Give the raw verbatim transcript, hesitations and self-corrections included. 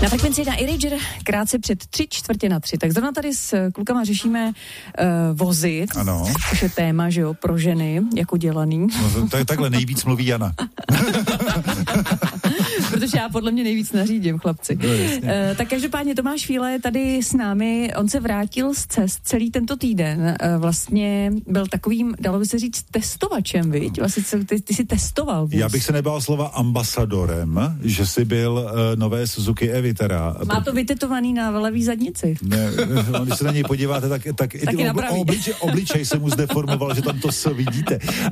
Na frekvenci na iRanger krátce před tři čtvrtě na tři. Tak zrovna tady s klukama řešíme uh, vozy, ano. což je téma, že jo, pro ženy, jako dělaný. No, to je takhle nejvíc mluví Jana. Protože já podle mě nejvíc nařídím, chlapci. No, uh, tak každopádně Tomáš Fíle je tady s námi, on se vrátil z cest celý tento týden. Uh, vlastně byl takovým, dalo by se říct, testovačem, viď? Vlastně ty, ty jsi testoval vůz. Já bych se nebál slova ambasadorem, že jsi byl uh, nové Suzuki Evy teda. Má to vytetovaný na levý zadnici. Ne, když se na něj podíváte, tak, tak i ty obli, obličej, obličej se mu zdeformoval, že tam to s vidíte.